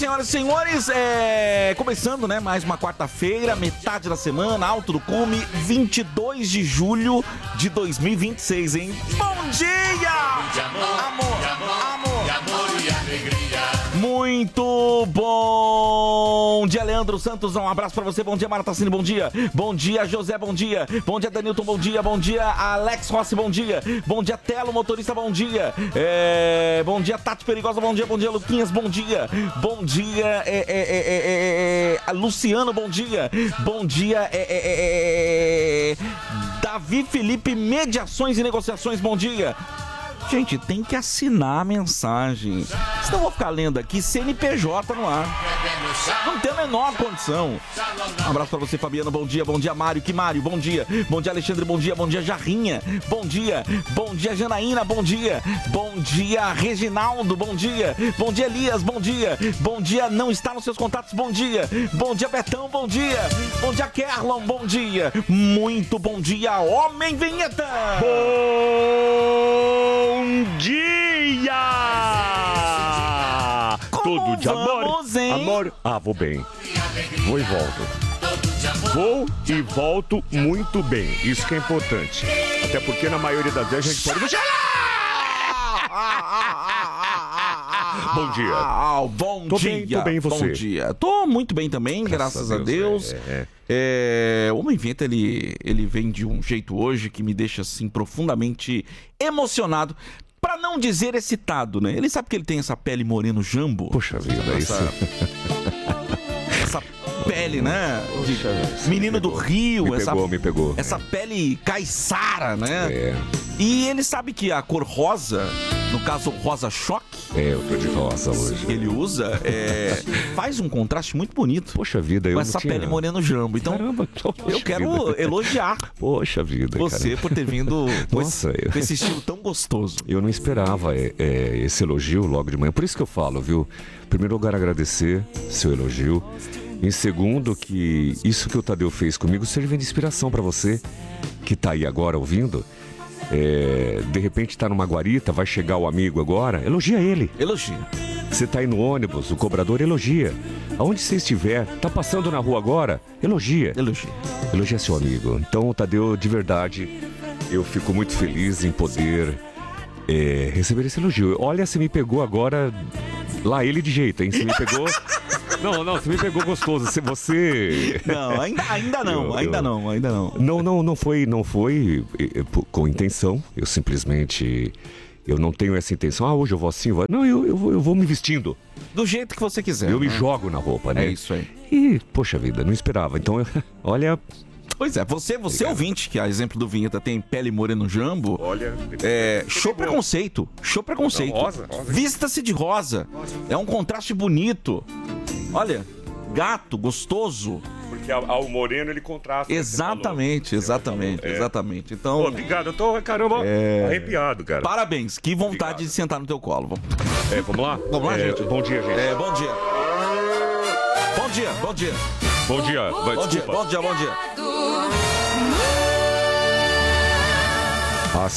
senhoras e senhores, começando, né, mais uma quarta-feira, metade da semana, Alto do Cume, 22 de julho de 2026, hein? Bom dia! Amor e alegria. Muito bom dia, Leandro Santos, um abraço pra você, bom dia, Mara Tassini, bom dia, José, bom dia, Danilton, bom dia, Alex Rossi, bom dia, Telo, motorista, bom dia, bom dia, Tati Perigosa, bom dia, Luquinhas, bom dia, Luciano, bom dia, Davi Felipe, mediações e negociações, bom dia. Gente, tem que assinar a mensagem. Senão eu vou ficar lendo aqui CNPJ no ar. Não tem a menor condição. Um abraço pra você, Fabiano. Bom dia, Mário. Que Mário? Bom dia, Alexandre. Bom dia, Jarrinha. Bom dia, Janaína. Bom dia, Reginaldo. Bom dia, Elias. Bom dia, não está nos seus contatos. Bom dia, Betão. Bom dia, Kerlon. Bom dia, muito bom dia, Homem Vinheta. Bom dia! Tudo de amor? Amor? Vou bem. Vou e volto. Vou e volto muito bem. Isso que é importante. Até porque na maioria das vezes a gente pode... Bom dia. Tô bem, você? Bom dia. Tô muito bem também, graças a Deus. O Homem Vinheta, ele vem de um jeito hoje que me deixa, assim, profundamente emocionado. Pra não dizer excitado, né? Ele sabe que ele tem essa pele moreno jambo. Poxa vida, isso. Essa pele, né? De menino do Rio. Me pegou. Essa pele caiçara, né? É. E ele sabe que a cor rosa, no caso rosa choque, eu tô de rosa hoje. Que ele usa, faz um contraste muito bonito. Poxa vida, eu com essa pele moreno jambo. Então, caramba, eu quero elogiar poxa vida, você, cara, por ter vindo com esse estilo tão gostoso. Eu não esperava esse elogio logo de manhã. Por isso que eu falo, viu? Em primeiro lugar, agradecer seu elogio. Em segundo, que isso que o Tadeu fez comigo serve de inspiração pra você que tá aí agora ouvindo. De repente tá numa guarita, vai chegar o amigo agora, elogia ele. Elogia. Você tá aí no ônibus, o cobrador elogia. Aonde você estiver, tá passando na rua agora, elogia. Elogia seu amigo. Então, Tadeu, de verdade, eu fico muito feliz em poder receber esse elogio. Olha, você me pegou agora, lá ele de jeito, hein? Você me pegou... Não, você me pegou gostoso. Você... Não, ainda não. Não foi com intenção. Eu simplesmente... Eu não tenho essa intenção. Hoje eu vou assim. Não, eu vou me vestindo. Do jeito que você quiser. Eu me jogo na roupa, né? É isso aí. E, poxa vida, não esperava. Então, olha... Pois é, você ouvinte, que a exemplo do Vinheta tem pele moreno jambo. Olha... Show preconceito. Não, rosa. Vista-se de rosa. É um contraste bonito. Olha, gato, gostoso. Porque ao moreno ele contrasta. Exatamente. Então... Obrigado, eu tô, caramba, arrepiado, cara. Parabéns, que vontade de sentar no teu colo. Vamos lá? Vamos lá, gente. Bom dia, gente. Bom dia. Bom dia. Às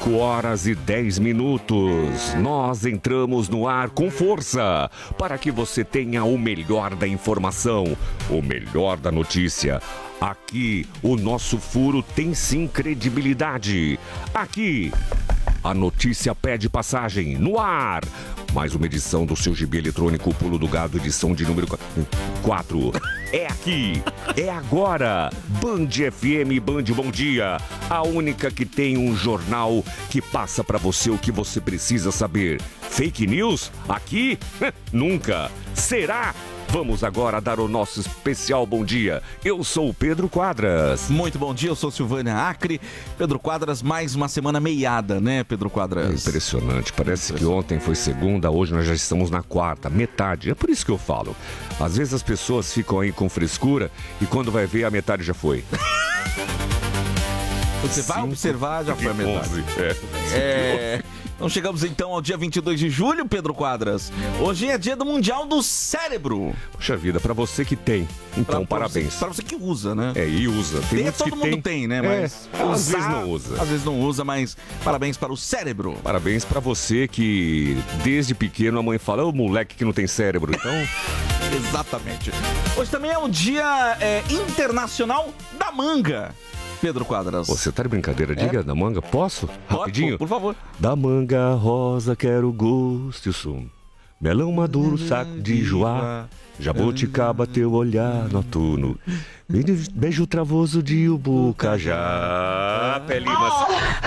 5h10, nós entramos no ar com força para que você tenha o melhor da informação, o melhor da notícia. Aqui, o nosso furo tem sim credibilidade. Aqui, a notícia pede passagem no ar. Mais uma edição do seu gibi eletrônico Pulo do Gado, edição de número 4. É aqui, é agora. Band FM, Band Bom Dia. A única que tem um jornal que passa pra você o que você precisa saber. Fake news? Aqui? Nunca. Será? Vamos agora dar o nosso especial bom dia. Eu sou o Pedro Quadras. Muito bom dia, eu sou Silvânia Acre. Pedro Quadras, mais uma semana meiada, né, Pedro Quadras? Impressionante, parece que ontem foi segunda, hoje nós já estamos na quarta, metade. É por isso que eu falo. Às vezes as pessoas ficam aí com frescura e quando vai ver a metade já foi. Você vai observar, já foi a metade. Então chegamos então ao dia 22 de julho, Pedro Quadras. Hoje é dia do Mundial do Cérebro. Poxa vida, pra você que tem, então parabéns. Pra você que usa, né? E usa. Tem muitos todo que mundo tem, né? Mas às vezes não usa. Às vezes não usa, mas parabéns para o cérebro. Parabéns pra você que desde pequeno a mãe fala, ô moleque que não tem cérebro, então... Exatamente. Hoje também é o dia internacional da manga. Pedro Quadras. Você tá de brincadeira? Diga da manga. Posso? Rapidinho? Por favor. Da manga rosa quero gosto e o som. Melão maduro, saco de joá. Jabuticaba, teu olhar noturno. Beijo travoso de ubucajá. Pelimas.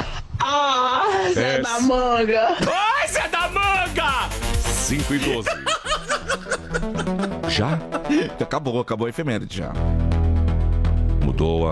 Zé da Manga. Ai, Zé da Manga! 5:12. Já? Acabou a efeméride já. Mudou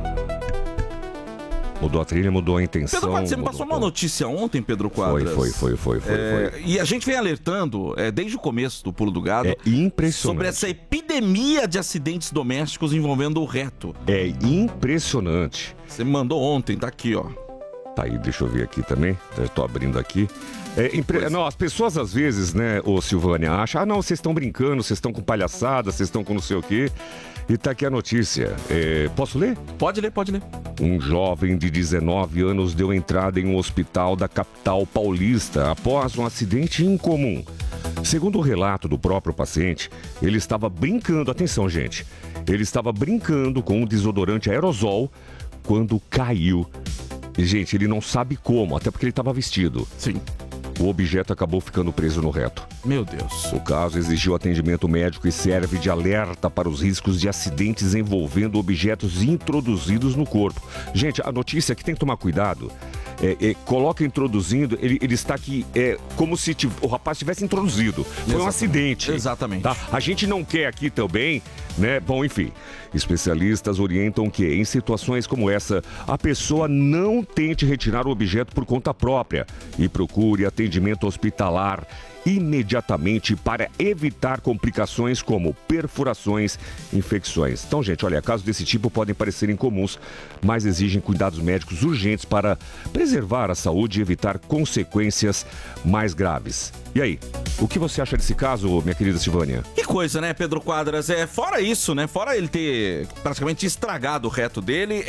a trilha, mudou a intenção. Pedro Quadras, você me passou uma notícia ontem, Pedro Quadras. Foi. E a gente vem alertando, desde o começo do Pulo do Gado, é impressionante, sobre essa epidemia de acidentes domésticos envolvendo o reto. É impressionante. Você me mandou ontem, tá aqui, ó. Tá aí, deixa eu ver aqui também. Já tô abrindo aqui. Não, as pessoas às vezes, né, ô Silvânia, acham, não, vocês estão brincando, vocês estão com palhaçada, vocês estão com não sei o quê. E tá aqui a notícia. Posso ler? Pode ler. Um jovem de 19 anos deu entrada em um hospital da capital paulista após um acidente incomum. Segundo o relato do próprio paciente, ele estava brincando, atenção gente, ele estava brincando com um desodorante aerosol quando caiu. E, gente, ele não sabe como, até porque ele estava vestido. Sim. O objeto acabou ficando preso no reto. Meu Deus. O caso exigiu atendimento médico e serve de alerta para os riscos de acidentes envolvendo objetos introduzidos no corpo. Gente, a notícia é que tem que tomar cuidado. Coloca introduzindo, ele está aqui como se o rapaz tivesse introduzido. Foi um acidente. Exatamente. Tá? A gente não quer aqui também, né? Bom, enfim. Especialistas orientam que, em situações como essa, a pessoa não tente retirar o objeto por conta própria e procure atendimento hospitalar imediatamente para evitar complicações como perfurações, infecções. Então, gente, olha, casos desse tipo podem parecer incomuns, mas exigem cuidados médicos urgentes para preservar a saúde e evitar consequências mais graves. E aí, o que você acha desse caso, minha querida Silvânia? Que coisa, né, Pedro Quadras? Fora isso, né? Fora ele ter praticamente estragado o reto dele,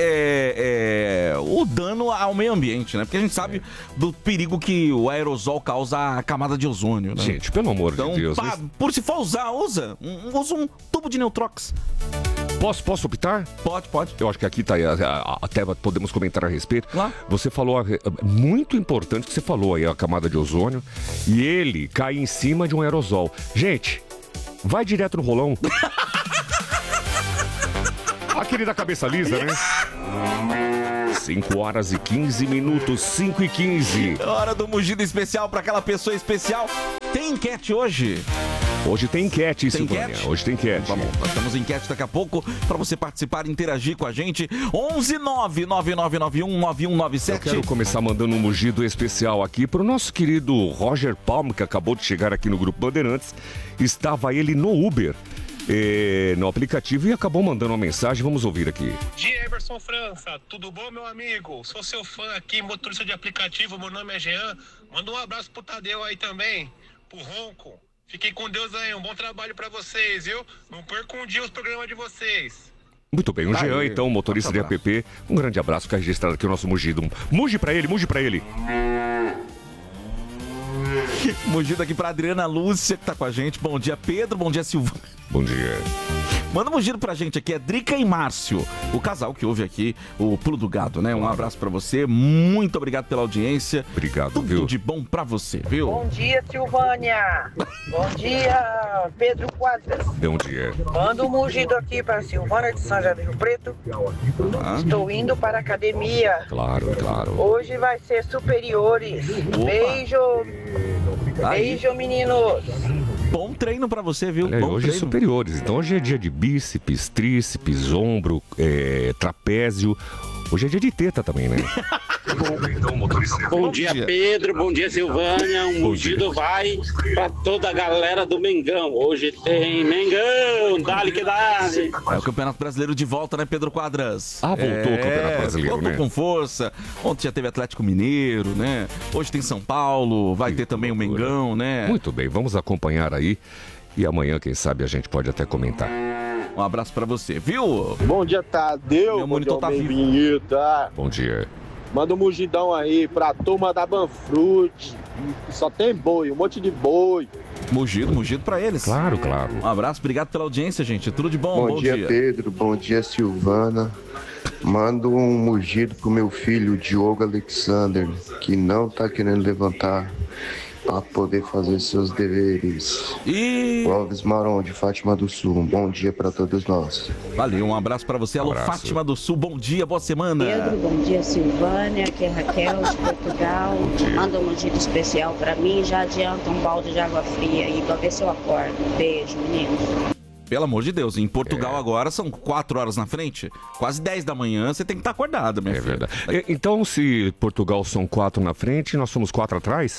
o dano ao meio ambiente, né? Porque a gente sabe do perigo que o aerosol causa à camada de ozônio, né? Gente, pelo amor de Deus. Por se for usa um tubo de Neutrox. Posso optar? Pode. Eu acho que aqui tá, até podemos comentar a respeito. Lá. Você falou, muito importante que você falou aí, a camada de ozônio, e ele cai em cima de um aerosol. Gente, vai direto no rolão. Aquele da cabeça lisa, né? 5:15, 5:15. Hora do mugido especial para aquela pessoa especial. Tem enquete hoje? Hoje tem enquete, Silvânia. Hoje tem enquete. Vamos, nós temos enquete daqui a pouco para você participar e interagir com a gente. 11-99991-9197. Eu quero começar mandando um mugido especial aqui pro nosso querido Roger Palma, que acabou de chegar aqui no Grupo Bandeirantes. Estava ele no Uber, no aplicativo, e acabou mandando uma mensagem. Vamos ouvir aqui. Dia Everson França, tudo bom, meu amigo? Sou seu fã aqui, motorista de aplicativo, meu nome é Jean. Manda um abraço pro Tadeu aí também, pro Ronco. Fiquem com Deus aí, um bom trabalho pra vocês, viu? Não percam um dia os programas de vocês. Muito bem, o Jean, então, motorista de app. Um grande abraço, fica registrado aqui o nosso mugido. Muge pra ele. Mugido aqui pra Adriana Lúcia, que tá com a gente. Bom dia, Pedro. Bom dia, Silvana. Bom dia. Manda um mugido pra gente aqui, é Drica e Márcio, o casal que ouve aqui o Pulo do Gado, né? Um abraço pra você, muito obrigado pela audiência. Obrigado, Tudo viu? de bom pra você, viu? Bom dia, Silvânia. Bom dia, Pedro Quadras. Bom dia. Manda um mugido aqui para Silvânia de São José do Rio Preto. Estou indo para a academia. Claro. Hoje vai ser superiores. Beijo, meninos. Bom treino pra você, viu? Olha, bom hoje treino. é superiores, então hoje é dia de bíceps, tríceps, ombro, trapézio. Hoje é dia de teta também, né? Bom dia, Pedro. Bom dia, Silvânia. Um mugido vai pra toda a galera do Mengão. Hoje tem Mengão. Dale que dale. É o Campeonato Brasileiro de volta, né, Pedro Quadras? Voltou o Campeonato Brasileiro, voltou né? com força. Ontem já teve Atlético Mineiro, né? Hoje tem São Paulo, vai ter também o Mengão, né? Muito bem, vamos acompanhar aí. E amanhã, quem sabe, a gente pode até comentar. Um abraço pra você, viu? Bom dia, Tadeu. Meu monitor tá vivo. Vinheta. Bom dia. Manda um mugidão aí pra turma da Banfruit. Só tem boi, um monte de boi. Mugido pra eles. Claro. Um abraço, obrigado pela audiência, gente. Tudo de bom, Bom dia, Pedro. Bom dia, Silvana. Mando um mugido pro meu filho, Diogo Alexander, que não tá querendo levantar para poder fazer seus deveres. E Clóvis Maron, de Fátima do Sul. Um bom dia para todos nós. valeu, um abraço pra você. Alô, Fátima do Sul, bom dia, boa semana. Pedro, bom dia, Silvânia, aqui é Raquel de Portugal. Manda um mugido especial pra mim, já adianta um balde de água fria aí pra ver se eu acordo. Beijo, meninos. Pelo amor de Deus, em Portugal agora são 4 horas na frente, quase 10 da manhã, você tem que estar acordado, minha filha. Verdade. Então, se Portugal são 4 na frente, nós somos 4 atrás?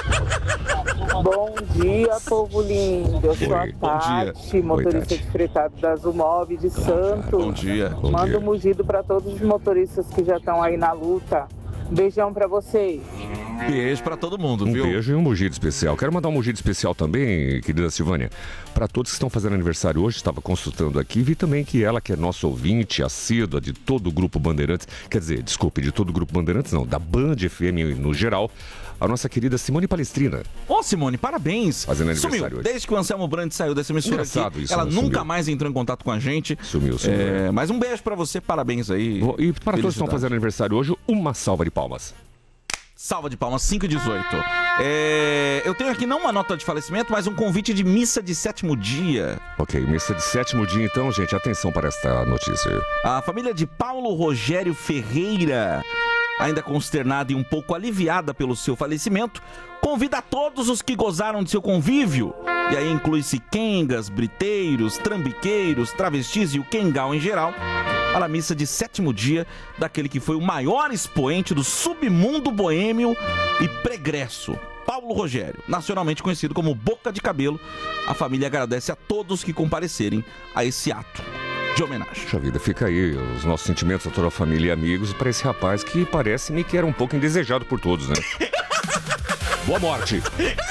Bom dia, povo lindo. Eu sou a Bom dia. Tati, motorista de fretado da Zumob de Santos. Bom dia. Manda um mugido para todos os motoristas que já estão aí na luta. Beijão para vocês. Beijo pra todo mundo, Um viu? beijo e um mugido especial. Quero mandar um mugido especial também, querida Silvânia, para todos que estão fazendo aniversário hoje. Estava consultando aqui, vi também que ela, que é nossa ouvinte assídua de todo o Grupo Bandeirantes, quer dizer, desculpe, de todo o Grupo Bandeirantes não, da Band FM no geral, a nossa querida Simone Palestrina. Ô, Simone, parabéns. Fazendo aniversário Sumiu. hoje. Desde que o Anselmo Brandi saiu dessa emissora Engraçado aqui, isso, ela né? nunca Sumiu. mais entrou em contato com a gente. Sumiu. Mas um beijo pra você, parabéns aí. E para todos que estão fazendo aniversário hoje, uma salva de palmas. Salva de palmas, 5h18. Eu tenho aqui não uma nota de falecimento, mas um convite de missa de 7º dia. Ok, missa de 7º dia, então, gente, atenção para esta notícia. A família de Paulo Rogério Ferreira, ainda consternada e um pouco aliviada pelo seu falecimento, convida todos os que gozaram de seu convívio, e aí inclui-se quengas, briteiros, trambiqueiros, travestis e o quengal em geral, para a missa de 7º dia daquele que foi o maior expoente do submundo boêmio e pregresso, Paulo Rogério, nacionalmente conhecido como Boca de Cabelo. A família agradece a todos que comparecerem a esse ato de homenagem. Puxa vida, fica aí os nossos sentimentos a toda a família e amigos para esse rapaz que parece-me que era um pouco indesejado por todos, né? Boa morte!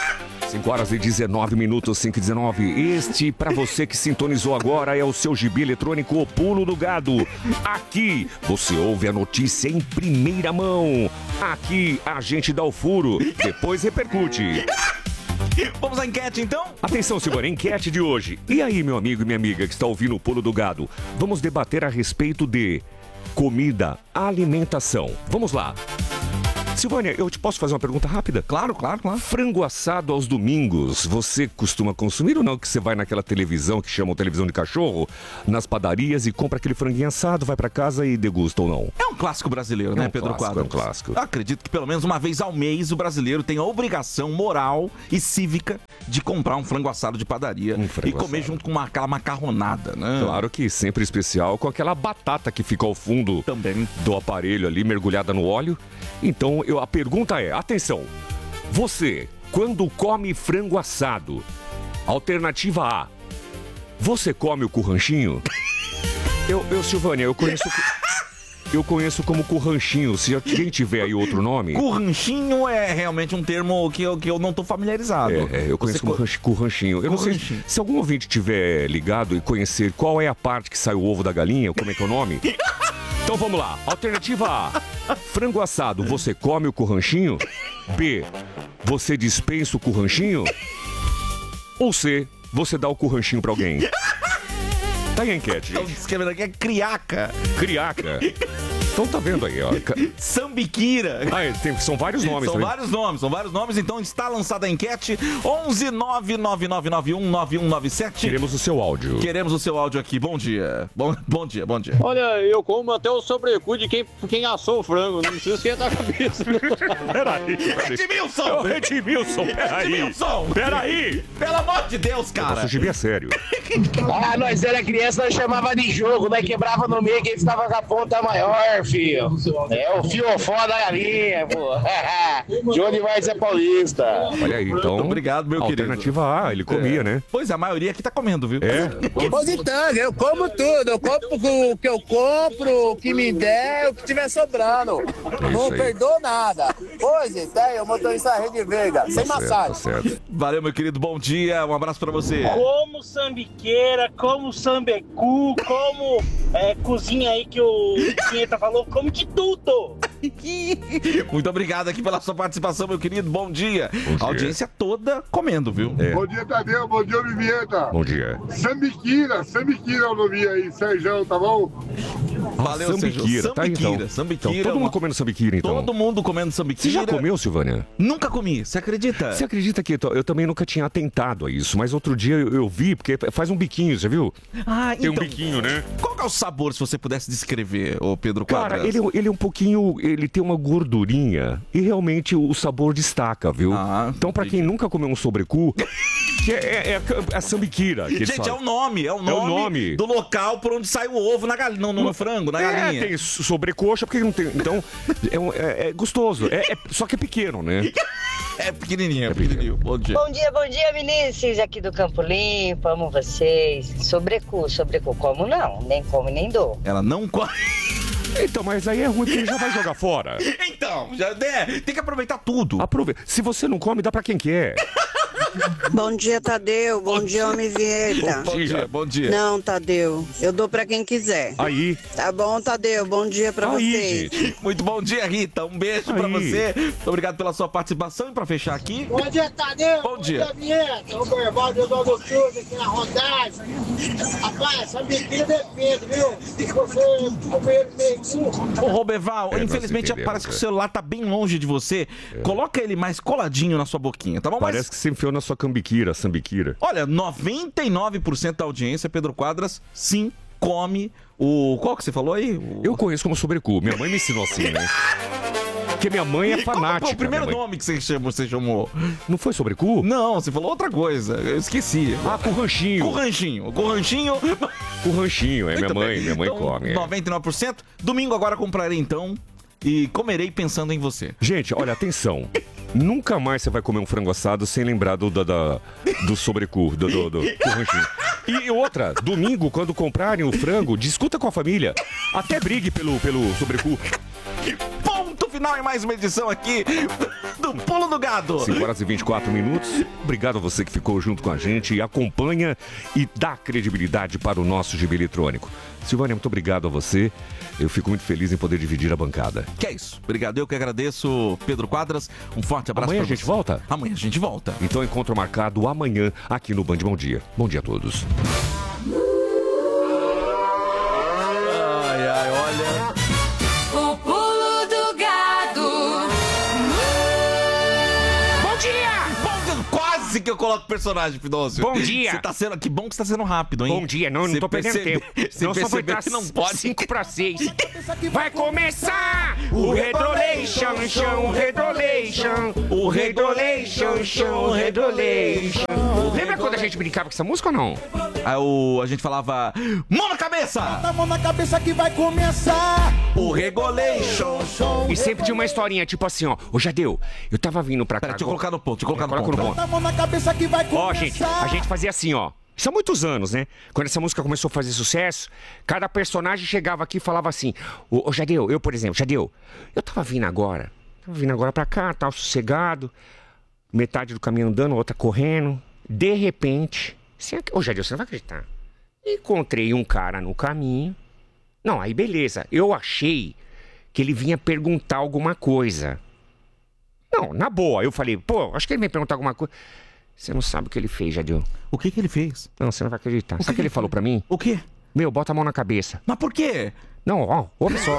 5h19, 5h19. Este, pra você que sintonizou agora, é o seu gibi eletrônico O Pulo do Gado. Aqui você ouve a notícia em primeira mão. Aqui a gente dá o furo, depois repercute. Vamos à enquete, então? Atenção, Silvana, enquete de hoje. E aí, meu amigo e minha amiga que está ouvindo o Pulo do Gado? Vamos debater a respeito de comida, alimentação. Vamos lá. Silvânia, eu te posso fazer uma pergunta rápida? Claro. Frango assado aos domingos, você costuma consumir ou não? Que você vai naquela televisão que chamam televisão de cachorro, nas padarias e compra aquele franguinho assado, vai pra casa e degusta ou não? É um clássico brasileiro, né, Pedro Quadros? É um clássico. Eu acredito que pelo menos uma vez ao mês o brasileiro tem a obrigação moral e cívica de comprar um frango assado de padaria e comer assado junto com aquela macarronada, né? Claro que sempre especial com aquela batata que fica ao fundo também do aparelho ali, mergulhada no óleo. Então, a pergunta é, atenção, você, quando come frango assado, alternativa A, você come o curranchinho? Silvânia, eu conheço como curranchinho, se alguém tiver aí outro nome. Curranchinho é realmente um termo que eu não tô familiarizado. Eu conheço como curranchinho. Eu não sei se algum ouvinte tiver ligado e conhecer qual é a parte que sai o ovo da galinha, como é que é o nome? Então vamos lá. Alternativa A, frango assado, você come o curranchinho? B, você dispensa o curranchinho? Ou C, você dá o curranchinho pra alguém? Tá aí a enquete, gente. Escrevendo aqui é criaca. Criaca. Então tá vendo aí, ó. Sambiquira. São vários nomes. São vários nomes. Então está lançada a enquete. 11999919197. Queremos o seu áudio. Queremos o seu áudio aqui. Bom dia. Bom dia. Olha, eu como até o sobrecu de quem assou o frango. Não precisa esquentar a cabeça. Peraí. Edmilson! Edmilson, peraí. Pelo amor de Deus, cara. Nosso gibi é sério. Nós era criança, nós chamava de jogo, nós quebrava no meio, quem ficava com a ponta maior. ar, filho. É o fiofó da galinha, pô. Johnny Vargas é paulista. Olha aí, então. Muito obrigado, meu querido. Alternativa A, ele comia, né? Pois é, a maioria aqui tá comendo, viu? Pois então, eu como tudo. Eu compro o que eu compro, o que me der, o que tiver sobrando. Não aí. perdoo nada. Pois então, o motorista Rede Veiga, sem massagem. certo. Valeu, meu querido, bom dia, um abraço pra você. Como sambiqueira, como sambecu, como cozinha aí que o Vinheta falou, como de tudo. Muito obrigado aqui pela sua participação, meu querido, bom dia. A audiência toda comendo, viu? Bom dia, Tadeu, bom dia, Vivieta. Bom dia. Sambiquira é o nome aí, Sérgio, tá bom? Valeu, sambiquira, Sérgio. tá então. Sambiquira. Então, todo mundo comendo sambiquira, então. Todo mundo comendo sambiquira. Você já comeu, Silvânia? Nunca comi, você acredita? Você acredita que eu também nunca tinha atentado a isso, mas outro dia eu vi, porque faz um biquinho, você viu? Ah, Tem então, um biquinho, né? Qual que é o sabor, se você pudesse descrever, ô Pedro Quadras? Cara, ele é um pouquinho, ele tem uma gordurinha e realmente o sabor destaca, viu? Então, pra quem nunca comeu um sobrecu, que é a sambiquira. Que Gente, é o nome do local por onde sai o ovo na galinha, no frango, na galinha. Tem sobrecoxa, porque não tem. Então, é gostoso. Só que é pequeno, né? É pequenininho. Bom dia. Bom dia, Vinícius, aqui do Campo Limpo, amo vocês. Sobrecu, como não? Nem como, nem dou. Ela não come. Então, mas aí é ruim porque já vai jogar fora. Então, tem que aproveitar tudo. Se você não come, dá pra quem quer. Bom dia, Tadeu. Bom dia, Homem Vinheta. Bom dia. Não, Tadeu. Eu dou pra quem quiser. Aí. Tá bom, Tadeu. Bom dia pra vocês. Gente. Muito bom dia, Rita. Um beijo pra você. Muito obrigado pela sua participação. E pra fechar aqui... Bom dia, Tadeu. Bom dia. Vinheta. O Berbaldo e o Dono Tudo aqui na rodagem. Rapaz, essa biquinha depende, viu? Se você comer meio Ô, Roberval, infelizmente parece que o celular tá bem longe de você. Coloca ele mais coladinho na sua boquinha, tá bom? Parece que você enfiou na sua sambiquira. Olha, 99% da audiência, Pedro Quadras, sim, come o... Qual que você falou aí? Eu conheço como sobrecu. Minha mãe me ensinou assim, né? Porque minha mãe é fanática. Qual foi o primeiro nome que você chamou? Não foi sobrecu? Não, você falou outra coisa. Eu esqueci. Curranchinho. Curranchinho. Curranchinho, minha mãe então, come. 99%. Domingo agora comprarei então e comerei pensando em você. Gente, olha, atenção. Nunca mais você vai comer um frango assado sem lembrar do sobrecu, do curranchinho. E outra, domingo, quando comprarem o frango, discuta com a família. Até brigue pelo sobrecu. Ponto final em mais uma edição aqui do Pulo do Gado. 5h24. Obrigado a você que ficou junto com a gente e acompanha e dá credibilidade para o nosso gibi eletrônico. Silvânia, muito obrigado a você. Eu fico muito feliz em poder dividir a bancada. Que é isso. Obrigado. Eu que agradeço, Pedro Quadras. Um forte abraço. Amanhã a gente volta? Amanhã a gente volta. Então, encontro marcado amanhã aqui no Band Bom Dia. Bom dia a todos. Olha... O Pulo do Gado. Bom dia! Quase que eu coloco o personagem, Pidoncio. Bom dia! Que bom que você tá sendo rápido, hein? Bom dia, não tô perdendo tempo. Não só vai dar, não pode. 5:06. Vai começar o Redolation, chão, Redolation. O Redolation, chão, Redolation. Lembra quando a gente brincava com essa música ou não? A gente falava, mão na cabeça! Bota a mão na cabeça que vai começar o Regulation. E sempre tinha uma historinha, tipo assim, ó. Ô, Jadeu, eu tava vindo pra cá. Deixa eu colocar no ponto, Bota a mão na cabeça que vai começar. Ó, gente, a gente fazia assim, ó. Isso há muitos anos, né? Quando essa música começou a fazer sucesso, cada personagem chegava aqui e falava assim: ô Jadeu, eu, por exemplo, Jadeu, eu tava vindo agora pra cá, tava sossegado, metade do caminho andando, outra correndo. De repente, ô Jadeu, você não vai acreditar. Encontrei um cara no caminho. Não, aí beleza. Eu achei que ele vinha perguntar alguma coisa. Não, na boa. Eu falei, pô, acho que ele vem perguntar alguma coisa. Você não sabe o que ele fez, Jadeu. O que ele fez? Não, você não vai acreditar. Sabe o que ele falou pra mim? O quê? Meu, bota a mão na cabeça. Mas por quê? Não, ó, ouve só.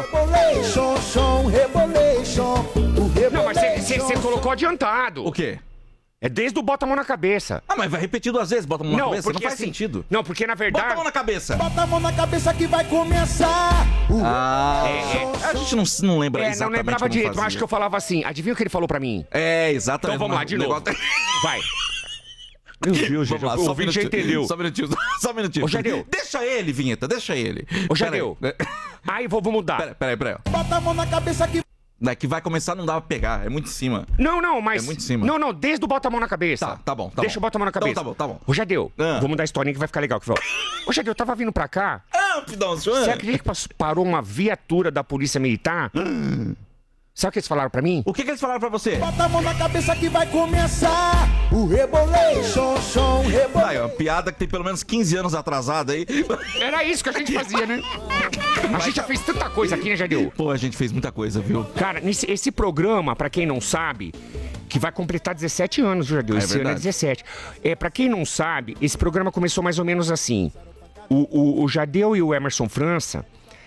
Não, mas você colocou adiantado. O quê? É desde o bota a mão na cabeça. Ah, mas vai repetir 2 vezes, bota a mão na cabeça? Porque, não faz assim, sentido. Não, porque na verdade... Bota a mão na cabeça. Bota a mão na cabeça que vai começar. A gente não lembra exatamente. Não lembrava direito, mas acho que eu falava assim. Adivinha o que ele falou pra mim? Exatamente. Então vamos lá, de novo. Vai. Meu Deus, gente, lá, o ouvinte já entendeu. Só um minutinho. Ô, Jadeu. Deixa ele, Vinheta, deixa ele. Ô, Jadeu. Aí, vou mudar. Peraí. Bota a mão na cabeça que... É que vai começar, não dá pra pegar, é muito em cima. Não, mas... É muito em cima. Não, desde o bota a mão na cabeça. Tá bom. Deixa eu botar a mão na cabeça. Então, tá bom. Ô, Jadeu, vou mudar a historinha que vai ficar legal. Ô, Jadeu, eu tava vindo pra cá. Você acredita que parou uma viatura da Polícia Militar? Sabe o que eles falaram pra mim? O que eles falaram pra você? Bota a mão na cabeça que vai começar o Rebolation, Aí, uma piada que tem pelo menos 15 anos atrasada aí. Era isso que a gente fazia, né? A gente já fez tanta coisa aqui, né, Jadeu? Pô, a gente fez muita coisa, viu? Cara, esse programa, pra quem não sabe, que vai completar 17 anos, Jadeu. Esse ano é 17. Pra quem não sabe, esse programa começou mais ou menos assim. O Jadeu e o Emerson França,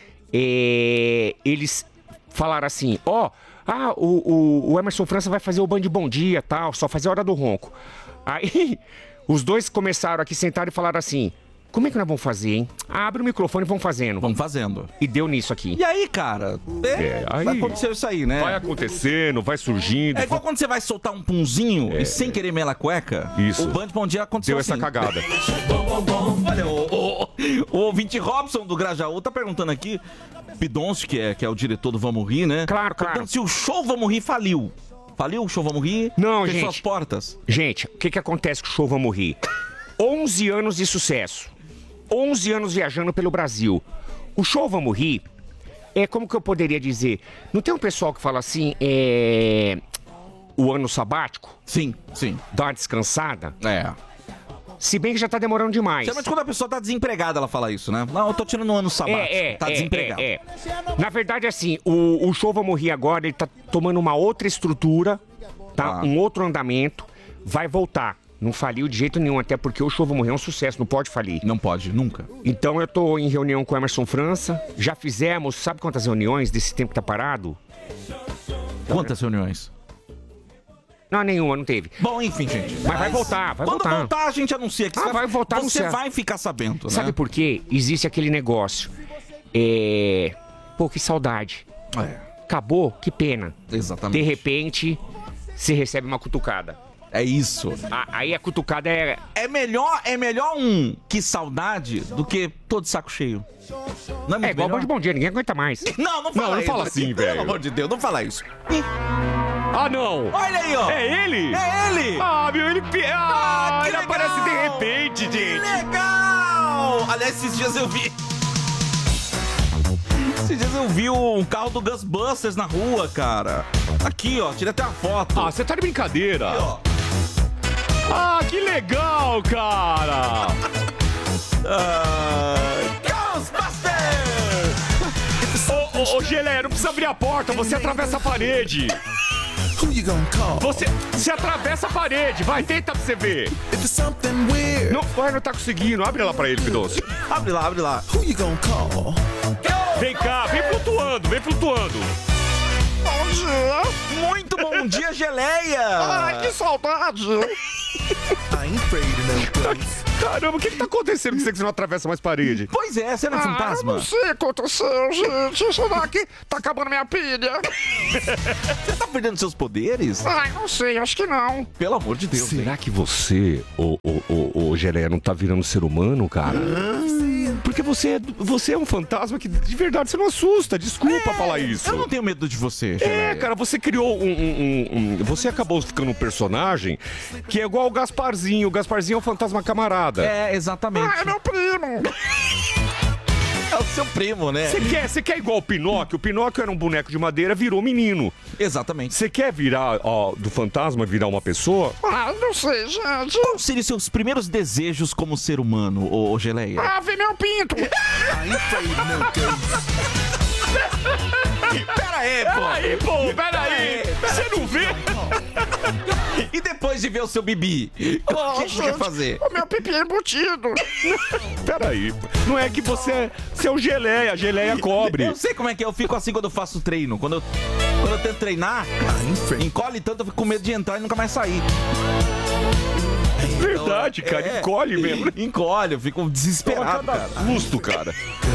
eles falaram assim, o Emerson França vai fazer o Band Bom Dia, tal, só fazer a hora do ronco. Aí, os dois começaram aqui, sentaram e falaram assim, como é que nós vamos fazer, hein? Abre o microfone e vamos fazendo. Vamos fazendo. E deu nisso aqui. E aí, cara? Aí vai acontecer isso aí, né? Vai acontecendo, vai surgindo. É igual quando você vai soltar um punzinho e sem querer melar a cueca. Isso. O Band Bom Dia aconteceu Deu assim. essa cagada. Olha, o ouvinte Robson do Grajaú tá perguntando aqui, Pidoncio, que é o diretor do Vamos Rir, né? Claro. Se o show Vamos Rir faliu. Faliu o show Vamos Rir? Não, fechou gente. as portas. Gente, o que acontece com o show Vamos Rir? 11 anos de sucesso. 11 anos viajando pelo Brasil. O show Vamos Rir como que eu poderia dizer? Não tem um pessoal que fala assim, o ano sabático? Sim. Dá uma descansada? É. Se bem que já tá demorando demais. Mas quando a pessoa tá desempregada, ela fala isso, né? Não, eu tô tirando um ano sabático. Tá desempregado. Na verdade, assim, o show Vamos Rir agora, ele tá tomando uma outra estrutura, tá? Um outro andamento. Vai voltar. Não faliu de jeito nenhum, até porque o show Vamos Rir é um sucesso, não pode falir. Não pode, nunca. Então eu tô em reunião com o Emerson França, já fizemos, sabe quantas reuniões desse tempo que tá parado? Quantas reuniões? Não, nenhuma, não teve. Bom, enfim, gente. Mas vai voltar, vai Quando voltar. voltar, a gente anuncia que vai voltar. Você vai ficar sabendo, né? Sabe por quê? Existe aquele negócio. Pô, que saudade. Acabou, que pena. Exatamente. De repente, você recebe uma cutucada. É isso. Aí a cutucada é... É melhor um que saudade do que todo de saco cheio. Não é igual Bom de Bom Dia, ninguém aguenta mais. Não fala isso. Não fala assim, velho. Pelo amor de Deus, não fala isso. Ah, não! Olha aí, ó! É ele? É ele! Ah, meu, ele legal! aparece de repente, gente! Que legal! Aliás, esses dias eu vi um carro do Ghostbusters na rua, cara. Aqui, ó, tirei até uma foto. Ah, você tá de brincadeira. Aqui, ó. Ah, que legal, cara! Ghostbusters! Ô, Gelé, não precisa abrir a porta, você atravessa a parede. Você atravessa a parede, vai, tenta pra você ver. Não tá conseguindo, abre lá pra ele, Pidoncio. Abre lá. Vem cá, vem flutuando. Bom dia. Muito bom dia, Geleia. Ai, que saudade. Caramba, o que tá acontecendo que você não atravessa mais parede? Pois é, você não é fantasma? Eu não sei o que aconteceu, gente. Isso daqui tá acabando minha pilha. Você tá perdendo seus poderes? Ai, não sei, acho que não. Pelo amor de Deus. Será que você, ô Geleia, não tá virando ser humano, cara? Porque você é um fantasma que, de verdade, você não assusta. Desculpa falar isso. Eu não tenho medo de você, Geleia. Cara, você criou você acabou ficando um personagem que é igual o Gasparzinho. O Gasparzinho é um fantasma camarada. É, exatamente. Ah, é meu primo. É o seu primo, né? Você quer igual o Pinóquio? O Pinóquio era um boneco de madeira, virou menino. Exatamente. Você quer virar, do fantasma, virar uma pessoa? Ah, não sei, gente. Quais seriam os seus primeiros desejos como ser humano, ô Geleia? Ah, ver meu pinto. Pera aí. Você não vê? E depois de ver o seu bibi, o que você quer fazer? O meu pipi é embutido. Pera aí. Não é que você é o Geleia, a Geleia cobre. Eu sei como é que eu fico assim quando eu faço treino. Quando eu tento treinar, encolhe tanto, eu fico com medo de entrar e nunca mais sair. Verdade, cara, encolhe mesmo. Encolhe, eu fico desesperado, cara. Custo, cara.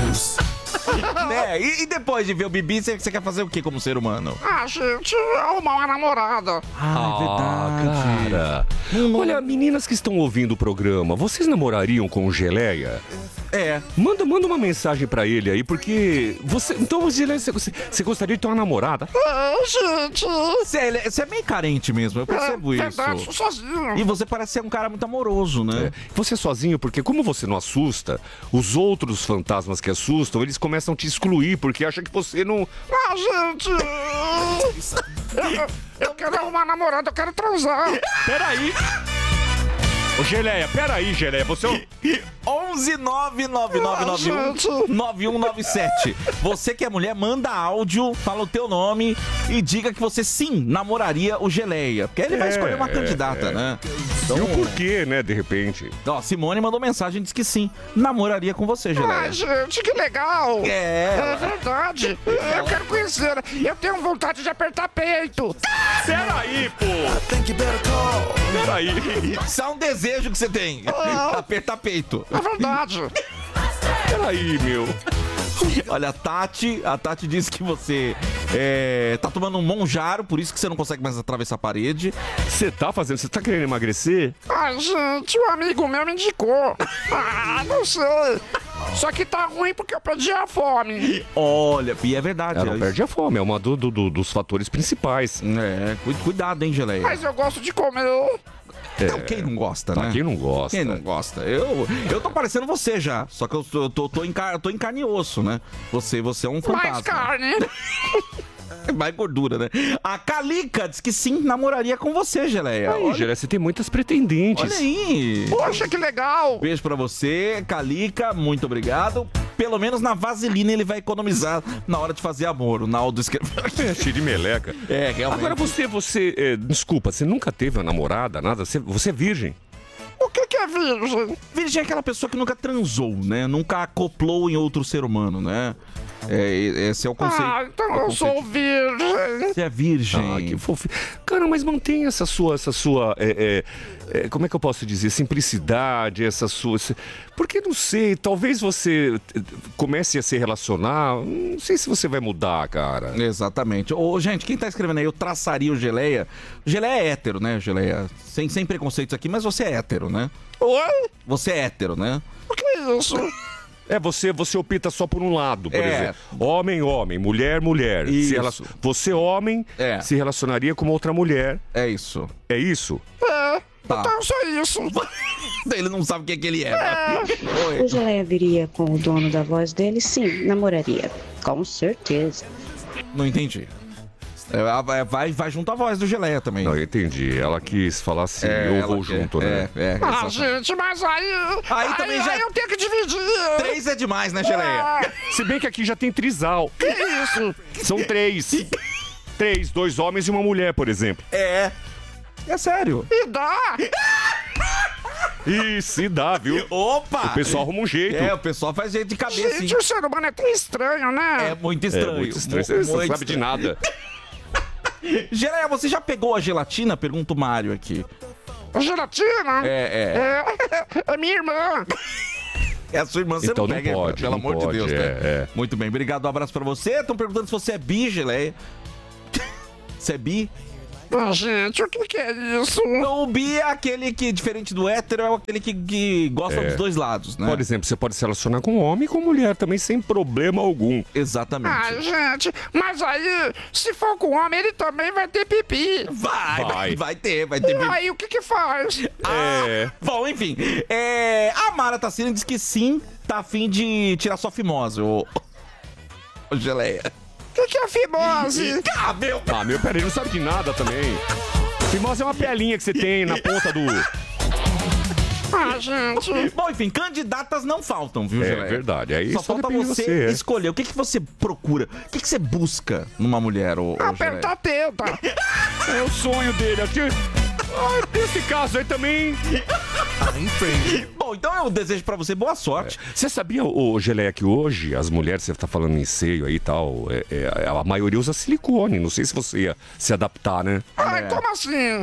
E depois de ver o Bibi, você quer fazer o que como ser humano? Ah, gente, arrumar uma namorada. Ah, é verdade. Cara. Olha, meninas que estão ouvindo o programa, vocês namorariam com o Geleia? Manda uma mensagem pra ele aí, porque você... Então, você gostaria de ter uma namorada? Gente! Você é meio carente mesmo, eu percebo isso. Verdade, sou sozinho. E você parece ser um cara muito amoroso, né? Você é sozinho, porque como você não assusta, os outros fantasmas que assustam, eles começam a te excluir, porque acham que você não... gente! Eu quero arrumar namorada, eu quero transar. Peraí. Ô, Geleia, peraí, Geleia, você é 11999919197. Você que é mulher, manda áudio, fala o teu nome e diga que você sim namoraria o Geleia. Porque ele vai escolher uma candidata, né? Então, e o porquê, né, de repente? Ó, Simone mandou mensagem e disse que sim, namoraria com você, Geleia. Ai, gente, que legal. É verdade. Eu quero conhecer. Eu tenho vontade de apertar peito. Peraí, pô. Peraí. Isso é um desejo que você tem. Apertar peito. É verdade. Peraí, meu. Olha, a Tati disse que você tá tomando um monjaro, por isso que você não consegue mais atravessar a parede. Você tá querendo emagrecer? Ai, gente, um amigo meu me indicou. Não sei. Só que tá ruim porque eu perdi a fome. Olha, e é verdade. Ela não perde a fome, é uma dos fatores principais. Cuidado, hein, Geleia. Mas eu gosto de comer. Então, quem não gosta, né? Quem não gosta? Quem não gosta? Eu tô parecendo você já, só que eu tô em carne e osso, né? Você é um fantasma. Mais carne. Mais gordura, né? A Calica diz que sim, namoraria com você, Geleia. Aí, Geleia, você tem muitas pretendentes. Olha aí. Poxa, que legal. Beijo pra você, Calica, muito obrigado. Pelo menos na vaselina ele vai economizar na hora de fazer amor. O Naldo escreveu aqui. É cheio de meleca. Realmente. Agora desculpa, você nunca teve uma namorada, nada? Você é virgem? O que é virgem? Virgem é aquela pessoa que nunca transou, né? Nunca acoplou em outro ser humano, né? Esse é o conceito. Então eu sou virgem. Você é virgem. Que fofinho. Cara, mas mantenha essa sua como é que eu posso dizer? Simplicidade, essa sua... Porque, não sei, talvez você comece a se relacionar, não sei se você vai mudar, cara. Exatamente. Gente, quem tá escrevendo aí, eu traçaria o Geleia. Geleia é hétero, né, Geleia? Sem preconceitos aqui, mas você é hétero, né? Oi? Você é hétero, né? O que é isso? Você opta só por um lado, por exemplo. Homem, mulher. Isso. Você, homem, se relacionaria com uma outra mulher. É isso. É isso? Tá. Então só isso. Ele não sabe o que ele é. O Geleia viria com o dono da voz dele? Sim, namoraria. Com certeza. Não entendi. Vai junto à voz do Geleia também. Não, eu entendi. Ela quis falar assim, eu vou junto, né? Gente, mas aí também já... eu tenho que dividir. 3 é demais, né, Geleia? Se bem que aqui já tem trisal. Que isso? São 3. 3, 2 homens e uma mulher, por exemplo. É sério. E dá. Isso, e dá, viu? Opa! O pessoal arruma um jeito. O pessoal faz jeito de cabeça. Gente, o ser humano é tão estranho, né? É muito estranho. Muito estranho. Você não sabe de nada. Geleia, você já pegou a gelatina? Pergunta o Mário aqui. A gelatina? É minha irmã. É a sua irmã, você então não pega, pode, pelo amor de Deus, né? É. Muito bem, obrigado, um abraço pra você. Estão perguntando se você é bi, Geleia. Você é bi? Gente, o que é isso? O bi é aquele que, diferente do hétero, é aquele que gosta dos dois lados, né? Por exemplo, você pode se relacionar com homem e com mulher também, sem problema algum. Exatamente. Ai, gente, mas aí, se for com homem, ele também vai ter pipi. Vai ter pipi. Aí, o que faz? Bom, enfim. A Mara Tassina diz que sim, tá a fim de tirar sua fimose, ô Geleia. O que é fimose? Meu, peraí, não sabe de nada também. Fimose é uma pelinha que você tem na ponta do... gente. Bom, enfim, candidatas não faltam, viu, Geleia? É verdade. Aí só falta você escolher. O que você procura? O que você busca numa mulher, ô Apertar a teta. É o sonho dele. Nesse caso aí também... Bom, então eu desejo pra você boa sorte. Você sabia, Geleia, que hoje as mulheres, você tá falando em seio aí e tal, a maioria usa silicone. Não sei se você ia se adaptar, né? Como assim?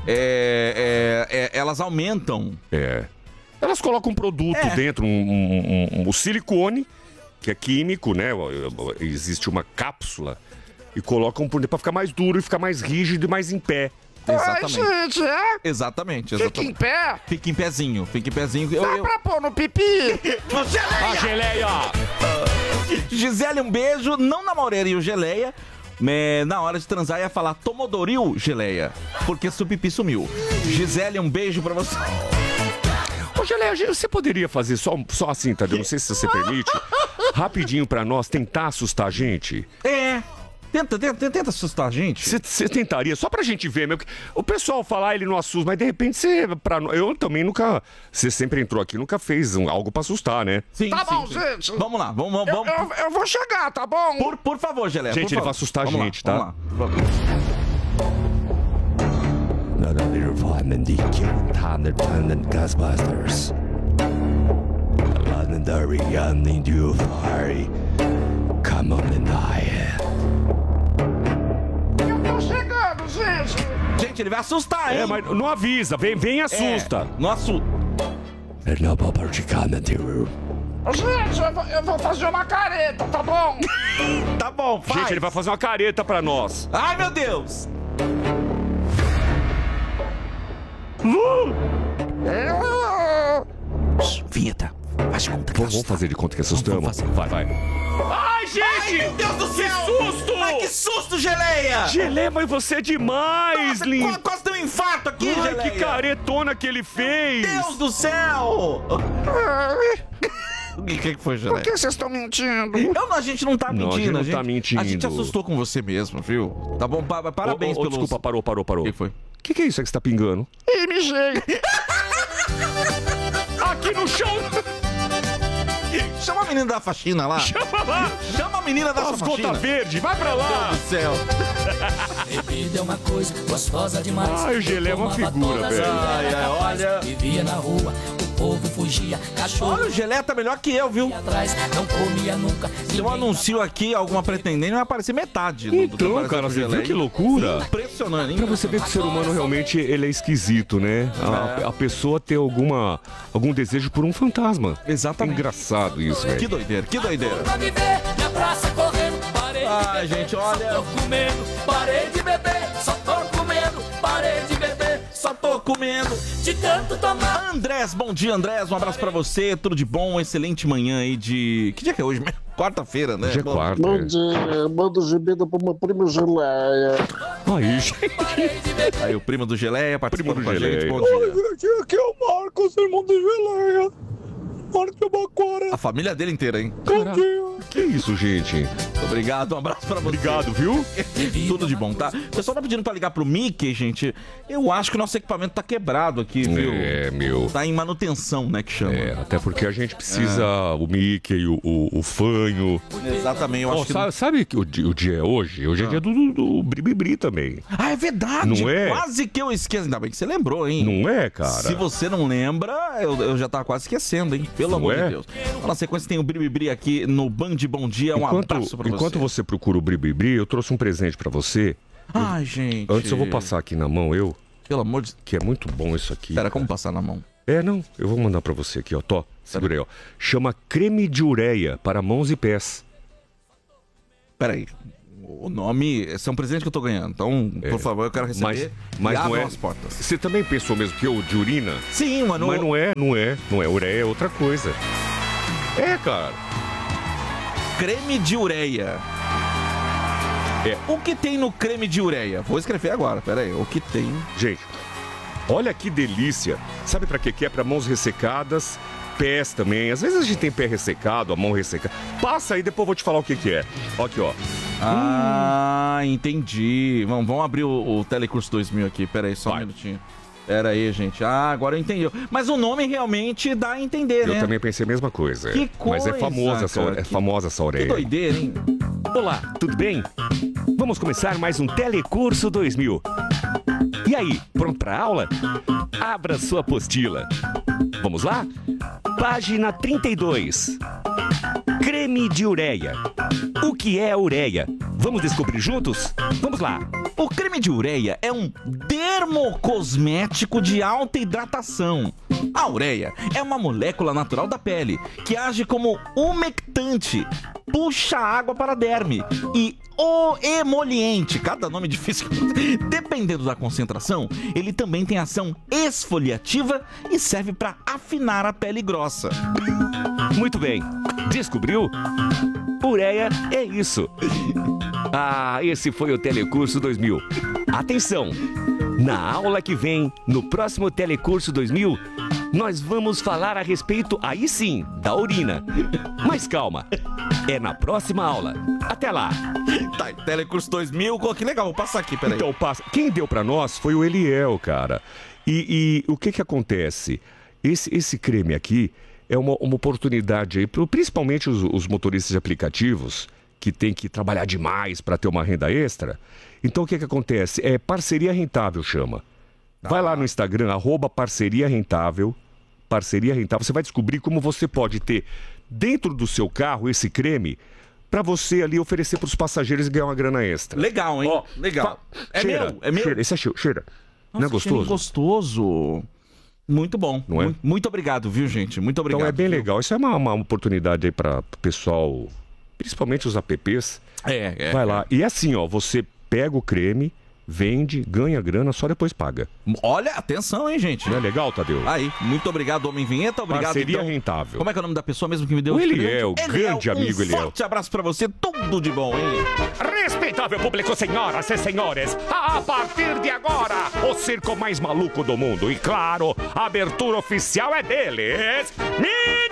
Elas aumentam. Elas colocam um produto dentro, um silicone, que é químico, né? Existe uma cápsula, e colocam por dentro pra ficar mais duro e ficar mais rígido e mais em pé. Exatamente. Ai, gente, é? Exatamente. Fica em pé? Fica em pezinho. Dá pra pôr no pipi? A geleia! Gisele, um beijo. Não namoraria o Geleia. Na hora de transar ia falar Tomodoril Geleia, porque seu pipi sumiu. Gisele, um beijo pra você. Ô, Geleia, você poderia fazer só assim, Tadeu? Não sei se você permite. Rapidinho pra nós, tentar assustar a gente. Tenta assustar a gente. Você tentaria, só pra gente ver mesmo. O pessoal falar, ele não assusta, mas de repente você... Eu também nunca... Você sempre entrou aqui, nunca fez algo pra assustar, né? Sim, tá bom, gente. Vamos lá, vamos. Eu vou chegar, tá bom? Por favor, Geleia. Gente, ele vai assustar a gente, tá? Vamos lá, por favor. Ghostbusters. Legendary New Fire. Come on the night. Eu tô chegando, gente. Gente, ele vai assustar, hein? Mas não avisa, vem e assusta. Não assusta. There's no property connected. Gente, eu vou fazer uma careta, tá bom? Tá bom, faz. Gente, ele vai fazer uma careta pra nós. Ai, meu Deus. Vinheta. Faz de conta que Vamos fazer de conta que assustamos? Vai. Ai, gente! Ai, meu Deus do céu! Que susto! Ai, que susto, Geleia! Geleia, mas você é demais, lindo! Quase deu um infarto aqui, Ai, Geleia! que caretona que ele fez! Deus do céu! O que foi, Geleia? Por que vocês estão mentindo? A gente não tá mentindo. Não, a gente não tá mentindo. A gente assustou com você mesmo, viu? Tá bom? Parabéns pelo... Desculpa, parou. O que foi? O que é isso aí que você tá pingando? Ih, mijei. Aqui no chão! Chama a menina da faxina lá. Chama lá! Chama a menina da faxina. Conta verde, vai pra lá! Meu Deus do céu. Bebida é uma coisa gostosa demais. Ai, o Geleia é uma figura, velho. Olha. Vivia na rua, o povo fugia, cachorro. Olha, o Geleia tá melhor que eu, viu? Atrás, não comia nunca. Se eu anuncio aqui alguma pretendente, vai aparecer metade do Então, cara, você viu que loucura? Impressionante, hein? Pra você ver que o ser humano realmente ele é esquisito, né? A pessoa ter algum desejo por um fantasma. Exatamente. É engraçado isso, velho. Que doideira. Pra viver na praça correndo, parei de Ai, beber, gente, olha. só tô comendo, parei de beber, só tô comendo, parei de beber, Só tô comendo. de tanto tomar. Andrés, bom dia, Andrés. Um abraço pra você. Tudo de bom. Excelente manhã aí de... Que dia que é hoje? Quarta-feira, né? Hoje é quarta. Bom dia, manda gemida pro meu primo Geleia. Aí, gente. Aí o primo do Geleia participando com a gente. Geleia. Bom dia. Aqui é o Marcos, irmão do Geleia. Marcos Bacora. A família dele inteira, hein? Caraca, que isso, gente? Muito obrigado, um abraço pra você. Obrigado, viu? Tudo de bom, tá? O pessoal tá pedindo pra ligar pro Mickey, gente. Eu acho que o nosso equipamento tá quebrado aqui, viu? É, meu. Tá em manutenção, né, que chama. Até porque a gente precisa o Mickey, o Fanho. Exatamente, eu acho que... Sabe que o dia é hoje? Hoje é dia do Bribibri também. Ah, é verdade! Não é? Quase que eu esqueço. Ainda bem que você lembrou, hein? Não é, cara? Se você não lembra, eu já tava quase esquecendo, hein? Pelo amor de Deus. Na sequência tem o Bribibri aqui no Band Bom Dia. Abraço pra você. Enquanto você procura o Bribibri, eu trouxe um presente pra você. Ai, gente. Antes eu vou passar aqui na mão, Pelo amor de... Que é muito bom isso aqui. Pera, como passar na mão? Não. Eu vou mandar pra você aqui, ó. Segura aí, ó. Chama creme de ureia para mãos e pés. Pera aí. O nome... Esse é um presente que eu tô ganhando. Então, por favor, eu quero receber. Mas e não abram é... as portas. Você também pensou mesmo que eu de urina? Sim, mano. Mas não é. Ureia é outra coisa. Cara. Creme de ureia. O que tem no creme de ureia? Vou escrever agora, pera aí. O que tem? Gente, olha que delícia. Sabe pra que é? Pra mãos ressecadas, pés também. Às vezes a gente tem pé ressecado, a mão ressecada. Passa aí, depois eu vou te falar o que é. Aqui, ó. Ah, entendi. Vamos abrir o Telecurso 2000 aqui. Pera aí, só um minutinho. Pera aí, gente. Mas eu entendi. Mas o nome realmente dá a entender, né? Eu também pensei a mesma coisa. Que coisa, mas é famosa essa ureia. Que doideira, hein? Olá, tudo bem? Vamos começar mais um Telecurso 2000. E aí, pronto pra aula? Abra sua apostila. Vamos lá? Página 32. Creme de ureia. O que é a ureia? Vamos descobrir juntos? Vamos lá. O creme de ureia é um dermocosmético de alta hidratação A ureia é uma molécula natural da pele que age como umectante, puxa água para a derme e o emoliente, cada nome difícil. Dependendo da concentração, ele também tem ação esfoliativa e serve para afinar a pele grossa. Muito bem. Descobriu? Ureia é isso. Ah, esse foi o Telecurso 2000. Atenção! Na aula que vem, no próximo Telecurso 2000, nós vamos falar a respeito, aí sim, da urina. Mas calma, é na próxima aula. Até lá. Tá, Telecurso 2000, que legal, vou passar aqui, peraí. Então, passa. Quem deu pra nós foi o Eliel, cara. E o que acontece? Esse creme aqui é uma oportunidade aí, principalmente os motoristas de aplicativos, que tem que trabalhar demais para ter uma renda extra. Então, o que acontece? É Parceria Rentável, chama. Vai lá no Instagram, @Parceria Rentável. Parceria Rentável. Você vai descobrir como você pode ter dentro do seu carro esse creme para você ali oferecer para os passageiros e ganhar uma grana extra. Legal, hein? Legal. É cheira, meu, é meu. Cheira, esse é cheira. Nossa, não é gostoso? Gostoso. Muito bom. Não é? Muito obrigado, viu, gente? Muito obrigado. Então é bem legal. Isso é uma oportunidade aí para o pessoal, principalmente os apps. Vai lá. E assim, ó, você pega o creme, vende, ganha grana, só depois paga. Olha, atenção, hein, gente? Não é legal, Tadeu? Aí, muito obrigado, Homem Vinheta. Obrigado, Parceria então. Rentável. Como é que é o nome da pessoa mesmo que me deu O Eliel, grande amigo Eliel. Forte abraço pra você, tudo de bom, hein? Respeitável público, senhoras e senhores, a partir de agora, o circo mais maluco do mundo. E claro, a abertura oficial é deles.